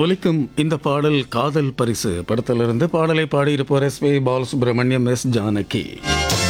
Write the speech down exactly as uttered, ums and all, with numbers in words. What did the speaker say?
ஒலிக்கும் இந்த பாடல் காதல் பரிசு படத்திலிருந்து பாடலை பாடியிருப்போர் S B Balasubramaniam, S Janaki.